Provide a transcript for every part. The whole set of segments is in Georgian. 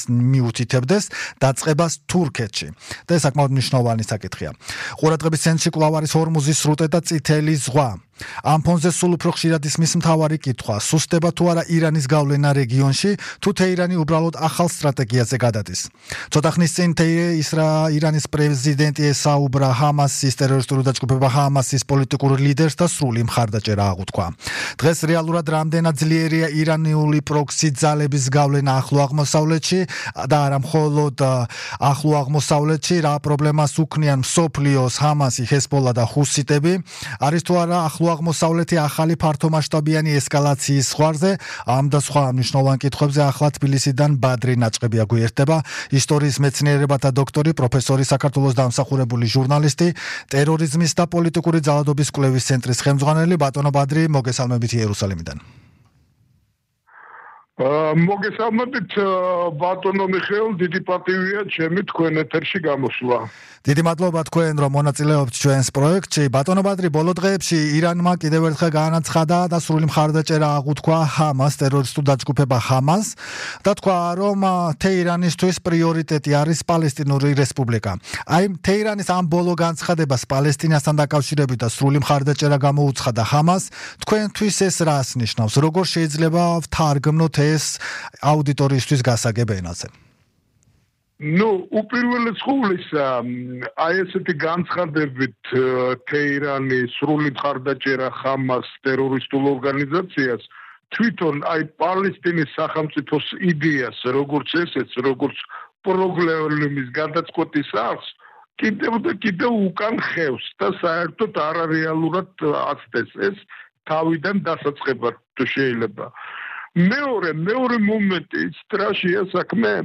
მიუთითებდეს დაწყებას თურქეთში. და ეს საკმაოდ მნიშვნელოვანი საკითხია. ყურადღების ცენტრში კვლავ არის ჰორმუზის სრუტე და წითელი ზღვა. ამ ფონზე სულ უფრო ხშირად ისმის მთავარი კითხვა: სუსტდება თუ არა ირანის გავლენა რეგიონში, თუ თეირანი უბრალოდ ახალ სტრატეგიაზე გადადის. ცოტა ხნის წინ ირანის პრეზიდენტი ესაუბრა ჰამასის ტერორისტული დაჯგუფება ჰამასის პოლიტიკურ ლიდერს და სრული მხარდაჭერა აღუთქვა. დღეს რეალურად რამდენად ძლიერია ირანული პროქსი ძალების გავლენა ახლო აღმოსავლეთში და არა მხოლოდ ახლო აღმოსავლეთში, რა პრობლემას უქმნიან მსოფლიოს ჰამასი, ჰეზბოლა და ჰუსიტები, არის თუ არა ახლო აღმოსავლეთი ახალი ფართომასშტაბიანი ესკალაციის ზღვარზე, ამ და სხვა მნიშვნელოვან კითხვებზე ახლა თბილისიდან ბადრი ნაჭყებია გვერდება, ისტორიის მეცნიერებათა დოქტორი, პროფესორი, საქართველოს დამსახურებული ჟურნალისტი, ტერორიზმის და პოლიტიკური ძალადობის კვლევის ცენტრის ხელმძღვანელი. ბატონო ბადრი, მოგესალმებით იერუსალიმიდან. მოგესალმებით ბატონო მიხეილ, დიდი პატივია ჩემი თქვენ ეთერში გამოსვლა. დიდი მადლობა თქვენ რომ მონაწილეობთ ჩვენს პროექტში. ბატონო ბადრი, ბოლო დღეებში ირანმა კიდევ ერთხელ განაცხადა და სრული მხარდაჭერა აღუთქვა ჰამას, ტერორისტულ დაჯგუფება ჰამას და თქვა რომ თეირანისთვის პრიორიტეტი არის პალესტინური რესპუბლიკა. აი თეირანის ამ ბოლო განცხადებას პალესტინასთან დაკავშირებით და სრული მხარდაჭერა გამოუცხადა ჰამას, თქვენთვის ეს რას ნიშნავს? როგორ შეიძლება ვთარგმნოთ ეს აუდიტორიისთვის გასაგებ ენაზე? უპირველეს ყოვლისა, აი ესეთი განცხადებით თეირანი სრული მხარდაჭერა ჰამას ტერორისტულ ორგანიზაციას თვითონ აი პალესტინის სახელმწიფოს იდეას, როგორც ესეც, როგორც პრობლემის გადაწყვეტის არს, კიდევ უკან ხევს და საერთოდ არარეალურად აცდეს ეს თავიდან დასაწყებად თუ შეიძლება. მეორე მომენტი ისტრაშია საქმე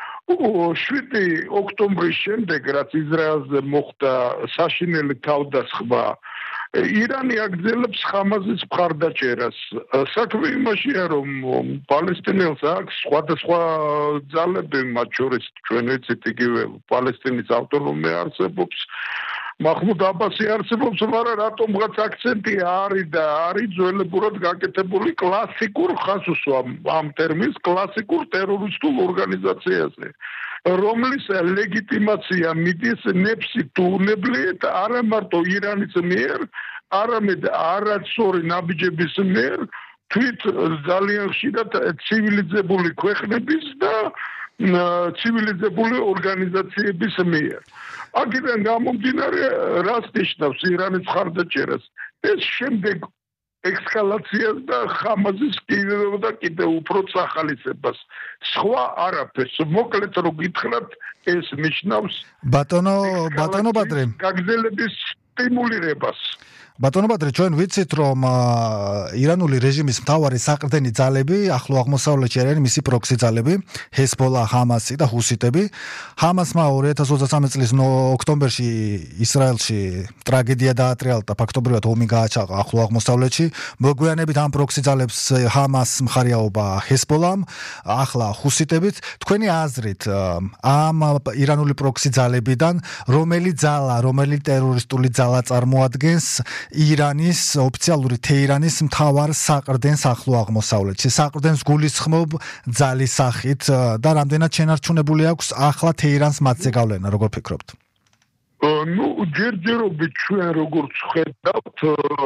7 ოქტომბრის შემდეგ, რაც ისრაელზე მოხდა საშინელი თავდასხმა, ირანი აგრძელებს ჰამასის მხარდაჭერას. საქმე იმაშია, რომ პალესტინელს აქვს სხვადასხვა ძალები, მათ შორის ჩვენ ვიცით იგივე პალესტინის ავტონომია არსებობს, მაჰმუდ აბასი არსებობს, მაგრამ რატომღაც აქცენტი არის და არის ძველებურად გაკეთებული კლასიკურ ხაზს უსვამ ამ ტერმინს კლასიკურ ტერორისტულ ორგანიზაციაზე, რომლის ლეგიტიმაცია მიდის ნეფსი თუ უნებლიეთ არა მარტო ირანის მიერ, არამედ არაცორი ნაბიჯების მიერ, თვით ძალიან ხშირად ცივილიზებული ქვეყნების და ცივილიზებული ორგანიზაციების მიერ. აქედან გამომდინარე, რას ნიშნავს ირანის მხარდაჭერას? ეს შემდეგ ექსკალაციას და ჰამასის კიდევ უფრო წახალისებას. სხვა არაფერს. მოკლედ რო გითხრათ, ეს ნიშნავს ბატონო ბადრი გაგრძელების სტიმულირებას. ბატონო ბადრი, ჩვენ ვიცით რომ ირანული რეჟიმის მთავარი საყრდენი ძალები ახლო აღმოსავლეთში არიან მისი პროქსი ძალები, ჰეზბოლა, ჰამასი და ჰუსიტები. ჰამასმა 2023 წლის ოქტომბერში ისრაელში ტრაგედია დაატრიალა და ფაქტობრივად ომი გააჩაღა ახლო აღმოსავლეთში. მოგვიანებით ამ პროქსი ძალებს ჰამას მხარეაობა ჰეზბოლამ, ახლა ჰუსიტებით. თქვენი აზრით, ამ ირანული პროქსი ძალებიდან რომელი ტერორისტული ძალა წარმოადგენს ირანის ოფიციალური თეირანის მთავარ საყრდენს ახლო აღმოსავლეთში. საყრდენს გულისხმობ ძალის სახით და რამდენად შენარჩუნებული აქვს ახლა თეირანს მათზე გავლენა, როგორ ფიქრობთ? ჯერჯერობით ჩვენ როგორც ხედავთ,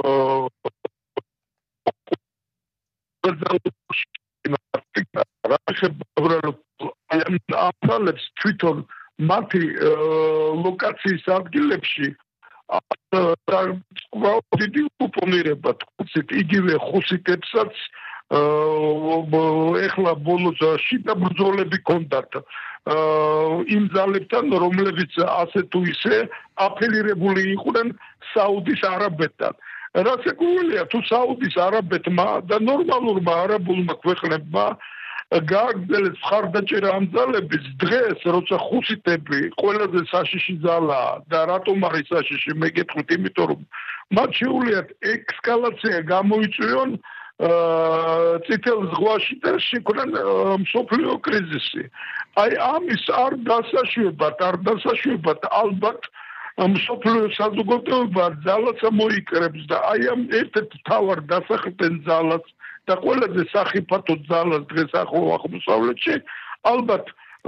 ამალებს თვითონ მათი ლოკაციის ადგილებში დიდი უპონირება თქვით იგივე ხუსიტებსაც ეხლა ბოლოს შიდა ბრძოლები კონდათ იმ ძალებთან, რომლებიც ასე თუ ისე აფილირებული იყვნენ საუდის არაბეთთან. რასაკვირველია, თუ საუდის არაბეთმა და ნორმალურმა არაბულმა ქვეყნებმა გააგრძელეს მხარდაჭერა ამ ძალების დღეს, როცა ხუსიტები ყველაზე საშიში ძალაა და რატომ არის საშიში, მეკითხით, იმიტომ რომ მათ შეუძლიათ ექსკალაცია გამოიწვიონ წითელ ზღვაში და შექმნან მსოფლიო კრიზისი. აი ამის არ დასაშვებად ალბათ მსოფლიო საზოგადოება ძალას მოიკრებს და აი ამ ერთ-ერთ მთავარ დასახდენ ძალას და ყველაზე სახიფათო ძალას დღეს ახლო აღმოსავლეთში ალბათ